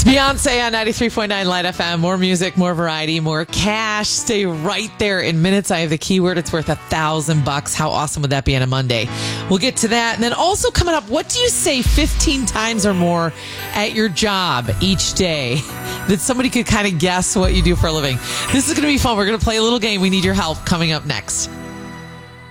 Beyonce on 93.9 Light FM. More music, more variety, more cash. Stay right there. In minutes, I have the keyword. It's worth $1,000. How awesome would that be on a Monday? We'll get to that. And then also coming up, what do you say 15 times or more at your job each day that somebody could kind of guess what you do for a living? This is going to be fun. We're going to play a little game. We need your help coming up next.